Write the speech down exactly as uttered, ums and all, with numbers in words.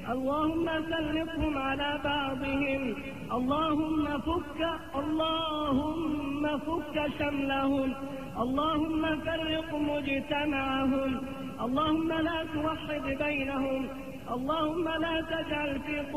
اللهم سلطهم على بعضهم، اللهم فك اللهم فك شملهم، اللهم فرق مجتمعهم، اللهم لا توحد بينهم، اللهم لا تجعل في